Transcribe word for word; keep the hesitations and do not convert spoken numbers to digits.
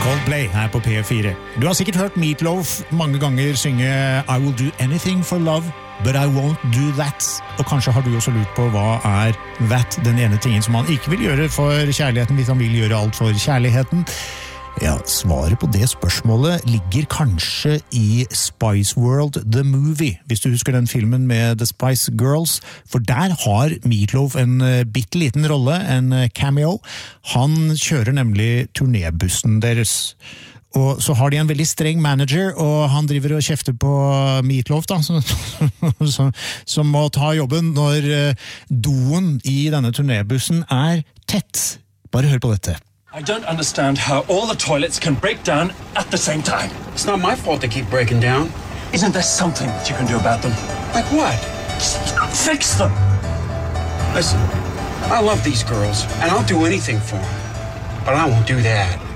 Coldplay her på P fire. Du har sikkert hørt Meatloaf mange ganger synge I will do anything for love, but I won't do that. Og kanskje har du også lurt på hva er that, den ene tingen som han ikke vil gjøre for kjærligheten, hvis han vil gjøre alt for kjærligheten. Ja, svaret på det spørsmålet ligger kanskje i Spice World The Movie, hvis du husker den filmen med The Spice Girls, for der har Meatloaf en bitteliten rolle, en cameo. Han kjører nemlig turnébussen deres. Og så har de en veldig streng manager, og han driver og kjefter på Meatloaf, da, som, som, som må ta jobben når doen i denne turnébussen er tett. Bare hør på dette. I don't understand how all the toilets can break down at the same time. It's not my fault they keep breaking down. Isn't there something that you can do about them? Like what? Fix them! Listen, I love these girls, and I'll do anything for them. But I won't do that.